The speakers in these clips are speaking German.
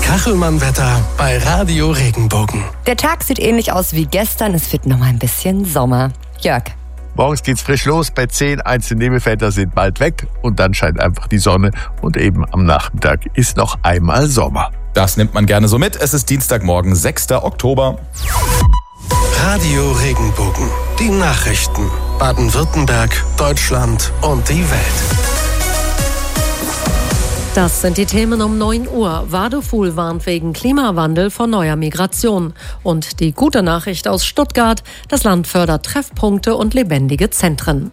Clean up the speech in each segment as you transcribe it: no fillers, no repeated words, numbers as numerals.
Kachelmann-Wetter bei Radio Regenbogen. Der Tag sieht ähnlich aus wie gestern. Es wird noch mal ein bisschen Sommer. Jörg. Morgens geht's frisch los bei 10. Einzelne Nebelfelder sind bald weg und dann scheint einfach die Sonne und eben am Nachmittag ist noch einmal Sommer. Das nimmt man gerne so mit. Es ist Dienstagmorgen, 6. Oktober. Radio Regenbogen. Die Nachrichten. Baden-Württemberg, Deutschland und die Welt. Das sind die Themen um 9 Uhr. Wadefuhl warnt wegen Klimawandel vor neuer Migration. Und die gute Nachricht aus Stuttgart: Das Land fördert Treffpunkte und lebendige Zentren.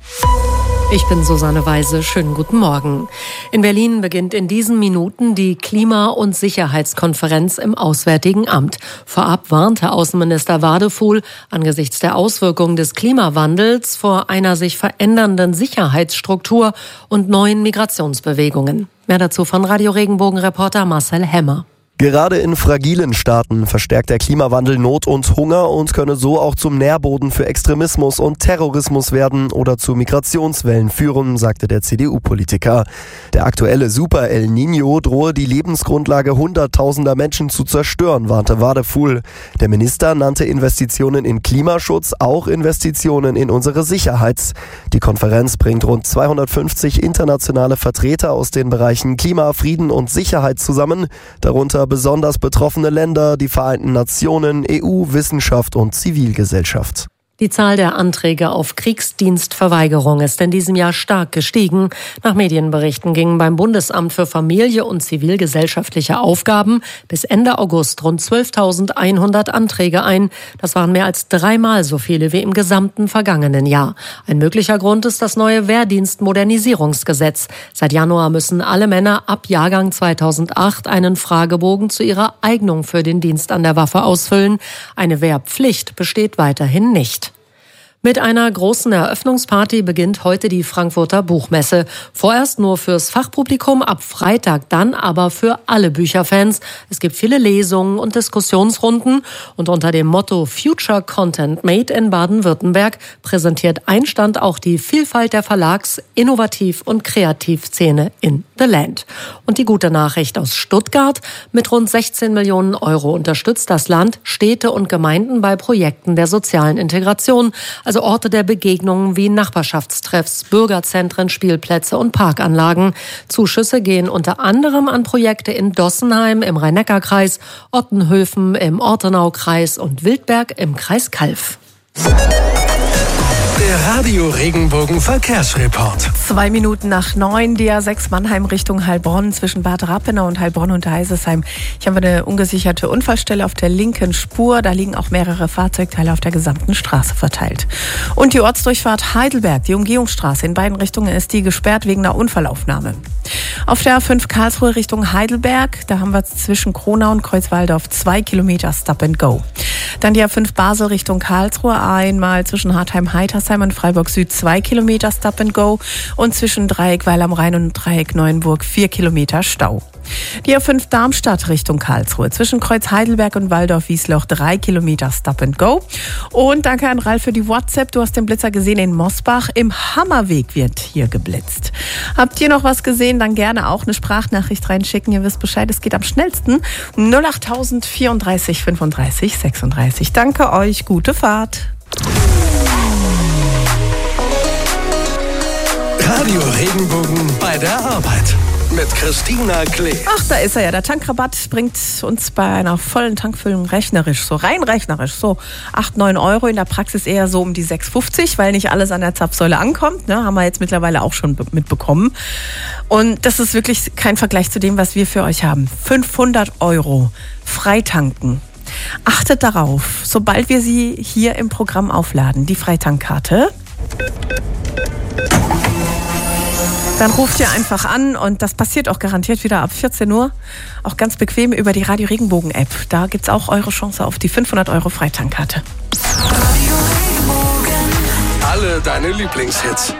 Ich bin Susanne Weise. Schönen guten Morgen. In Berlin beginnt in diesen Minuten die Klima- und Sicherheitskonferenz im Auswärtigen Amt. Vorab warnte Außenminister Wadefuhl angesichts der Auswirkungen des Klimawandels vor einer sich verändernden Sicherheitsstruktur und neuen Migrationsbewegungen. Mehr dazu von Radio Regenbogen-Reporter Marcel Hemmer. Gerade in fragilen Staaten verstärkt der Klimawandel Not und Hunger und könne so auch zum Nährboden für Extremismus und Terrorismus werden oder zu Migrationswellen führen, sagte der CDU-Politiker. Der aktuelle Super El Niño drohe die Lebensgrundlage hunderttausender Menschen zu zerstören, warnte Wadefuhl. Der Minister nannte Investitionen in Klimaschutz auch Investitionen in unsere Sicherheit. Die Konferenz bringt rund 250 internationale Vertreter aus den Bereichen Klima, Frieden und Sicherheit zusammen, darunter besonders betroffene Länder, die Vereinten Nationen, EU, Wissenschaft und Zivilgesellschaft. Die Zahl der Anträge auf Kriegsdienstverweigerung ist in diesem Jahr stark gestiegen. Nach Medienberichten gingen beim Bundesamt für Familie und zivilgesellschaftliche Aufgaben bis Ende August rund 12.100 Anträge ein. Das waren mehr als 3-mal so viele wie im gesamten vergangenen Jahr. Ein möglicher Grund ist das neue Wehrdienstmodernisierungsgesetz. Seit Januar müssen alle Männer ab Jahrgang 2008 einen Fragebogen zu ihrer Eignung für den Dienst an der Waffe ausfüllen. Eine Wehrpflicht besteht weiterhin nicht. Mit einer großen Eröffnungsparty beginnt heute die Frankfurter Buchmesse. Vorerst nur fürs Fachpublikum, ab Freitag dann aber für alle Bücherfans. Es gibt viele Lesungen und Diskussionsrunden. Und unter dem Motto Future Content Made in Baden-Württemberg präsentiert ein Stand auch die Vielfalt der Verlags-, Innovativ- und Kreativszene in The Land. Und die gute Nachricht aus Stuttgart: Mit rund 16 Millionen Euro unterstützt das Land Städte und Gemeinden bei Projekten der sozialen Integration. Also Orte der Begegnungen wie Nachbarschaftstreffs, Bürgerzentren, Spielplätze und Parkanlagen. Zuschüsse gehen unter anderem an Projekte in Dossenheim im Rhein-Neckar-Kreis, Ottenhöfen im Ortenau-Kreis und Wildberg im Kreis Calw. Der Radio Regenbogen Verkehrsreport. 2 Minuten nach 9, die A6 Mannheim Richtung Heilbronn zwischen Bad Rappenau und Heilbronn und Heisesheim. Hier haben wir eine ungesicherte Unfallstelle auf der linken Spur. Da liegen auch mehrere Fahrzeugteile auf der gesamten Straße verteilt. Und die Ortsdurchfahrt Heidelberg, die Umgehungsstraße, in beiden Richtungen ist die gesperrt wegen einer Unfallaufnahme. Auf der A5 Karlsruhe Richtung Heidelberg, da haben wir zwischen Kronau und Kreuzwaldorf 2 Kilometer Stop and Go. Dann die A5 Basel Richtung Karlsruhe, einmal zwischen Hartheim-Heitersheim und Freiburg Süd 2 Kilometer Stop and Go und zwischen Dreieck Weil am Rhein und Dreieck Neuenburg 4 Kilometer Stau. Die A5 Darmstadt Richtung Karlsruhe, zwischen Kreuz Heidelberg und Waldorf-Wiesloch 3 Kilometer Stop and Go. Und danke an Ralf für die WhatsApp. Du hast den Blitzer gesehen in Mosbach. Im Hammerweg wird hier geblitzt. Habt ihr noch was gesehen? Dann gerne auch eine Sprachnachricht reinschicken. Ihr wisst Bescheid, es geht am schnellsten. 08000 34 35 36. Danke euch, gute Fahrt. Radio Regenbogen bei der Arbeit. Mit Christina Klee. Ach, da ist er ja. Der Tankrabatt bringt uns bei einer vollen Tankfüllung rechnerisch, so rein rechnerisch, so 8-9 Euro. In der Praxis eher so um die 6,50, weil nicht alles an der Zapfsäule ankommt. Ne? Haben wir jetzt mittlerweile auch schon mitbekommen. Und das ist wirklich kein Vergleich zu dem, was wir für euch haben. 500 Euro Freitanken. Achtet darauf, sobald wir sie hier im Programm aufladen, die Freitankkarte, dann ruft ihr einfach an und das passiert auch garantiert wieder ab 14 Uhr. Auch ganz bequem über die Radio Regenbogen App. Da gibt's auch eure Chance auf die 500 Euro Freitankkarte. Alle deine Lieblingshits.